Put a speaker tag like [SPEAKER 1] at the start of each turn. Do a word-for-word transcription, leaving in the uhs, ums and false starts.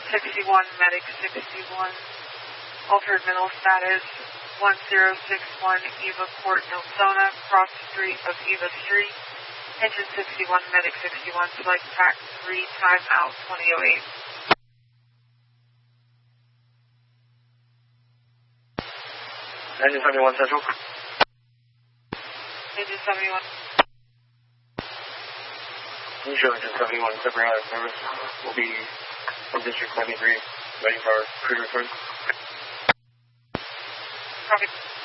[SPEAKER 1] sixty-one, medic sixty-one, altered mental status one zero six one, Eva Court, Nelsona, cross street of Eva Street. Engine sixty-one, medic sixty-one, select track three, time out twenty oh eight.
[SPEAKER 2] Engine seventy-one Central.
[SPEAKER 1] Engine seventy-one.
[SPEAKER 2] Can you show Engine seventy-one Clipper out of service? We'll be from District seventy-three, waiting for our crew return.
[SPEAKER 1] Copy.